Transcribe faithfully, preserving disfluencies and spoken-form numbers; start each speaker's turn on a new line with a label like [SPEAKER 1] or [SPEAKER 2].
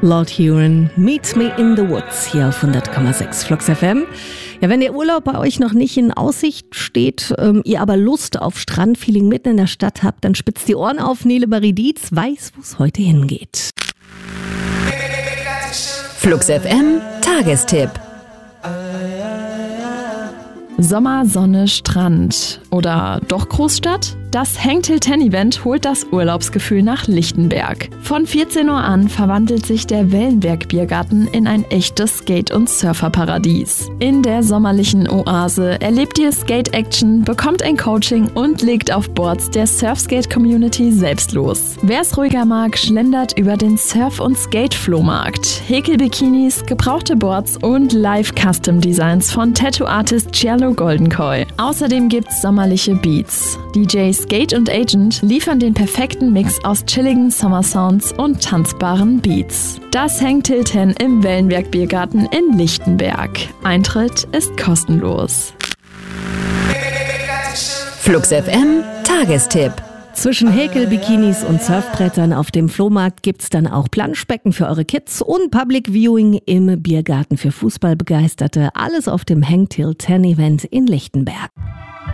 [SPEAKER 1] Lord Huron, Meet Me in the Woods, hier auf hundert Komma sechs Flux F M. Ja, wenn der Urlaub bei euch noch nicht in Aussicht steht, ähm, ihr aber Lust auf Strandfeeling mitten in der Stadt habt, dann spitzt die Ohren auf. Nele Marie Dietz weiß, wo es heute hingeht.
[SPEAKER 2] Flux F M Tagestipp.
[SPEAKER 3] Sommer, Sonne, Strand oder doch Großstadt? Das Hang Till Ten Event holt das Urlaubsgefühl nach Lichtenberg. Von vierzehn Uhr an verwandelt sich der Wellenberg Biergarten in ein echtes Skate- und Surferparadies. In der sommerlichen Oase erlebt ihr Skate-Action, bekommt ein Coaching und legt auf Boards der Surfskate-Community selbst los. Wer es ruhiger mag, schlendert über den Surf- und Skate-Flohmarkt. Häkelbikinis, gebrauchte Boards und Live-Custom-Designs von Tattoo-Artist Cielo Goldenkoi. Außerdem gibt's sommerliche Beats. D Js Skate und Agent liefern den perfekten Mix aus chilligen Sommersounds und tanzbaren Beats. Das Hang Till Ten im Wellenberg Biergarten in Lichtenberg. Eintritt ist kostenlos.
[SPEAKER 2] Flux F M Tagestipp.
[SPEAKER 1] Zwischen Häkelbikinis und Surfbrettern auf dem Flohmarkt gibt's dann auch Planschbecken für eure Kids und Public Viewing im Biergarten für Fußballbegeisterte. Alles auf dem Hang Till Ten Event in Lichtenberg.